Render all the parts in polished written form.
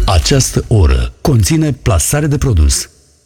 Această oră conține plasare de produs.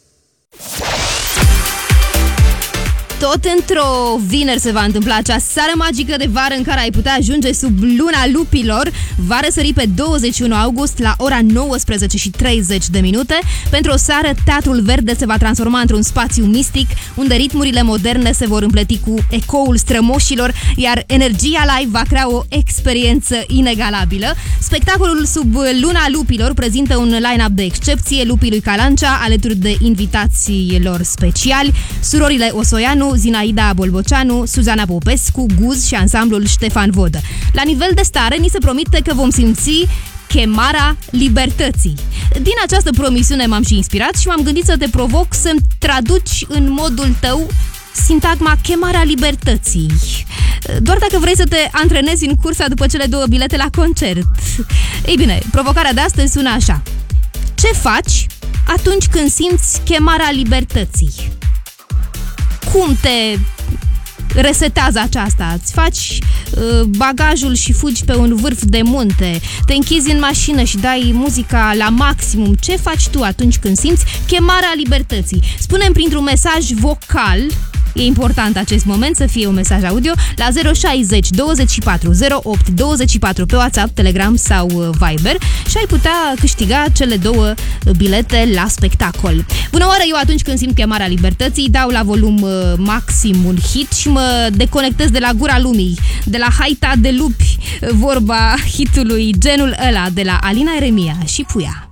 Tot într-o vineri se va întâmpla acea seară magică de vară în care ai putea ajunge sub luna lupilor. Va răsări pe 21 august la ora 19:30. Pentru o seară, Teatrul Verde se va transforma într-un spațiu mistic, unde ritmurile moderne se vor împleti cu ecoul strămoșilor, iar energia live va crea o experiență inegalabilă. Spectacolul Sub luna lupilor prezintă un line-up de excepție: Lupii lui Calancea, alături de invitații lor speciali, surorile Osoianu, Zinaida Bolboceanu, Suzana Popescu, Guz și ansamblul Ștefan Vodă. La nivel de stare, ni se promite că vom simți chemarea libertății. Din această promisiune m-am și inspirat și m-am gândit să te provoc să-mi traduci în modul tău sintagma chemarea libertății. Doar dacă vrei să te antrenezi în cursa după cele 2 bilete la concert. Ei bine, provocarea de astăzi sună așa: ce faci atunci când simți chemarea libertății? Cum te resetează aceasta? Îți faci bagajul și fugi pe un vârf de munte, te închizi în mașină și dai muzica la maximum. Ce faci tu atunci când simți chemarea libertății? Spune-mi printr-un mesaj vocal. E important acest moment să fie un mesaj audio la 060 24 08 24 pe WhatsApp, Telegram sau Viber și ai putea câștiga cele 2 bilete la spectacol. Bună oară, eu atunci când simt chemarea libertății dau la volum maxim un hit și mă deconectez de la gura lumii, de la haita de lupi, vorba hitului Genul ăla de la Alina Eremia și Puia.